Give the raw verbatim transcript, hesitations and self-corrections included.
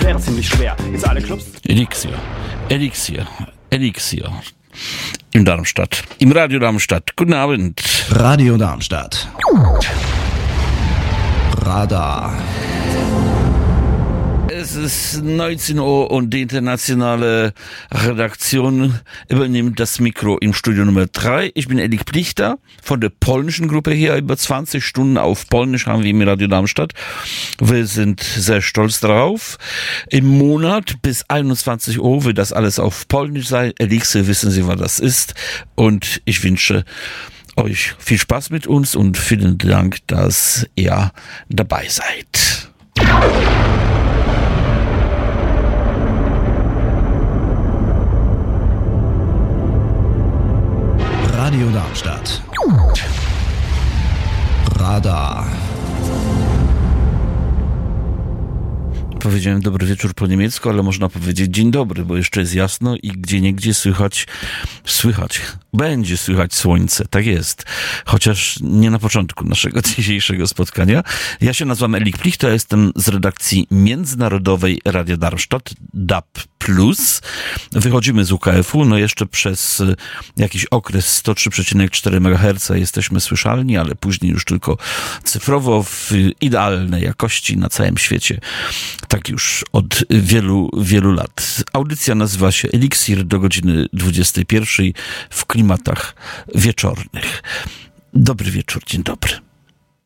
wäre ziemlich schwer. Jetzt alle Clubs. Elixier, Elixier, Elixier. In Darmstadt, im Radio Darmstadt. Guten Abend. Radio Darmstadt. Radar. Es ist neunzehn Uhr und die internationale Redaktion übernimmt das Mikro im Studio Nummer drei. Ich bin Elik Plichter von der polnischen Gruppe hier. Über zwanzig Stunden auf Polnisch haben wir im Radio Darmstadt. Wir sind sehr stolz darauf. Im Monat bis einundzwanzig Uhr wird das alles auf Polnisch sein. Elixier, wissen Sie, was das ist. Und ich wünsche euch viel Spaß mit uns und vielen Dank, dass ihr dabei seid. Radio Darmstadt. Radar. Powiedziałem dobry wieczór po niemiecku, ale można powiedzieć dzień dobry, bo jeszcze jest jasno i gdzieniegdzie słychać, słychać, będzie słychać słońce, tak jest. Chociaż nie na początku naszego dzisiejszego spotkania. Ja się nazywam Elik Plichter, jestem z redakcji międzynarodowej Radia Darmstadt, D A B plus. Wychodzimy z U K F u, no jeszcze przez jakiś okres sto trzy przecinek cztery megaherca jesteśmy słyszalni, ale później już tylko cyfrowo w idealnej jakości na całym świecie. Tak już od wielu, wielu lat. Audycja nazywa się Eliksir do godziny dwudziestej pierwszej w klimatach wieczornych. Dobry wieczór, dzień dobry.